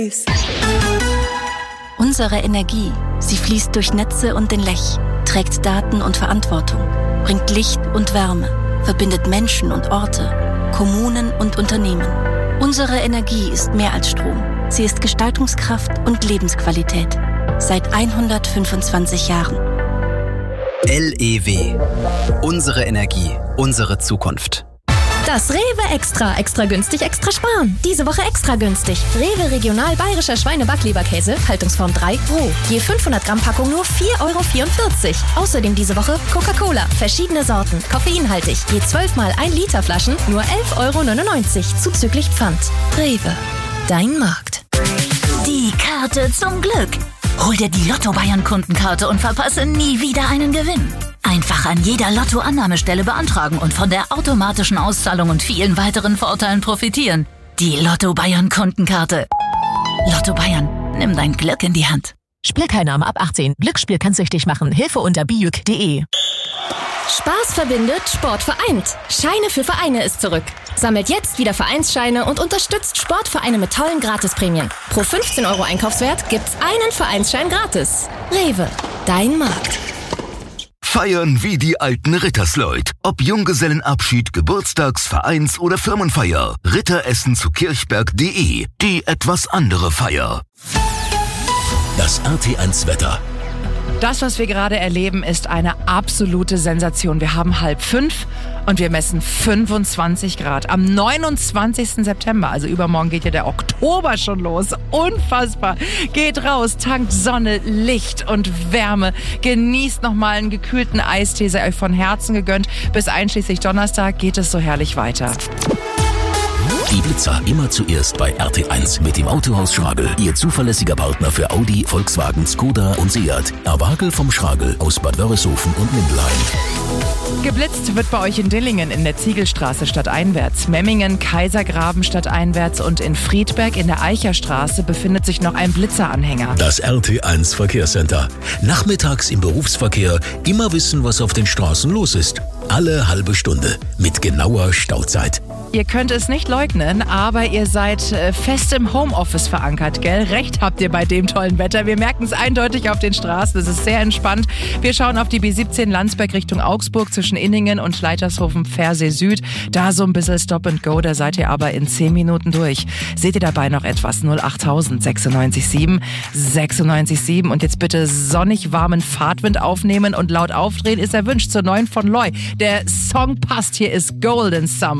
Unsere Energie, sie fließt durch Netze und den Lech, trägt Daten und Verantwortung, bringt Licht und Wärme, verbindet Menschen und Orte, Kommunen und Unternehmen. Unsere Energie ist mehr als Strom. Sie ist Gestaltungskraft und Lebensqualität. Seit 125 Jahren. LEW. Unsere Energie, unsere Zukunft. Das Rewe Extra günstig, extra sparen. Diese Woche extra günstig. Rewe Regional Bayerischer Schweine-Backleberkäse, Haltungsform 3, roh. Je 500 Gramm Packung nur 4,44 €. Außerdem diese Woche Coca-Cola, verschiedene Sorten, koffeinhaltig. Je 12 mal 1 Liter Flaschen nur 11,99 € zuzüglich Pfand. Rewe, dein Markt. Die Karte zum Glück. Hol dir die Lotto Bayern Kundenkarte und verpasse nie wieder einen Gewinn. Einfach an jeder Lotto-Annahmestelle beantragen und von der automatischen Auszahlung und vielen weiteren Vorteilen profitieren. Die Lotto Bayern Kundenkarte. Lotto Bayern, nimm dein Glück in die Hand. Spielteilnahme ab 18. Glücksspiel kann süchtig machen. Hilfe unter bijuk.de. Spaß verbindet, Sport vereint. Scheine für Vereine ist zurück. Sammelt jetzt wieder Vereinsscheine und unterstützt Sportvereine mit tollen Gratisprämien. Pro 15 € Einkaufswert gibt's einen Vereinsschein gratis. Rewe, dein Markt. Feiern wie die alten Rittersleut. Ob Junggesellenabschied, Geburtstags-, Vereins- oder Firmenfeier. Ritteressen zu kirchberg.de. Die etwas andere Feier. Das RT1 Wetter. Das, was wir gerade erleben, ist eine absolute Sensation. Wir haben 4:30 und wir messen 25 Grad. Am 29. September, also übermorgen, geht ja der Oktober schon los. Unfassbar. Geht raus, tankt Sonne, Licht und Wärme. Genießt nochmal einen gekühlten Eistee, sei euch von Herzen gegönnt. Bis einschließlich Donnerstag geht es so herrlich weiter. Die Blitzer immer zuerst bei RT1 mit dem Autohaus Schragel. Ihr zuverlässiger Partner für Audi, Volkswagen, Skoda und Seat. Erwagel vom Schragel aus Bad Wörishofen und Mindelheim. Geblitzt wird bei euch in Dillingen in der Ziegelstraße stadteinwärts, Memmingen, Kaisergraben stadteinwärts und in Friedberg in der Eicherstraße befindet sich noch ein Blitzeranhänger. Das RT1 Verkehrscenter. Nachmittags im Berufsverkehr immer wissen, was auf den Straßen los ist. Alle halbe Stunde mit genauer Stauzeit. Ihr könnt es nicht leugnen, aber ihr seid fest im Homeoffice verankert, gell? Recht habt ihr bei dem tollen Wetter. Wir merken es eindeutig auf den Straßen. Es ist sehr entspannt. Wir schauen auf die B17 Landsberg Richtung Augsburg zwischen Inningen und Leitershofen-Pfersee Süd. Da so ein bisschen Stop and Go, da seid ihr aber in 10 Minuten durch. Seht ihr dabei noch etwas? 08000 96 7. Und jetzt bitte sonnig warmen Fahrtwind aufnehmen und laut aufdrehen ist erwünscht zur neuen von Loy. Der Song passt. Hier ist Golden Summer.